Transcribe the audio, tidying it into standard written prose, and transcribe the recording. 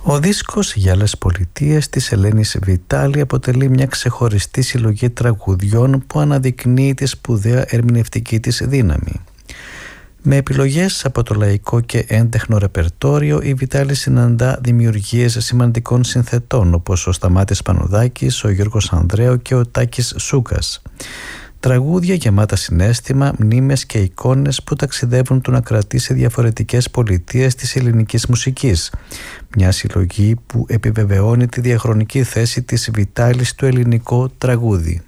Ο δίσκος για άλλες πολιτείες της Ελένης Βιτάλη αποτελεί μια ξεχωριστή συλλογή τραγουδιών που αναδεικνύει τη σπουδαία ερμηνευτική της δύναμη. Με επιλογές από το λαϊκό και έντεχνο ρεπερτόριο, η Βιτάλη συναντά δημιουργίες σημαντικών συνθετών όπως ο Σταμάτης Πανουδάκης, ο Γιώργος Ανδρέου και ο Τάκης Σούκας. Τραγούδια γεμάτα συναίσθημα, μνήμες και εικόνες που ταξιδεύουν τον ακρατή σε διαφορετικές πολιτείες της ελληνικής μουσικής. Μια συλλογή που επιβεβαιώνει τη διαχρονική θέση της Βιτάλης στο ελληνικό τραγούδι.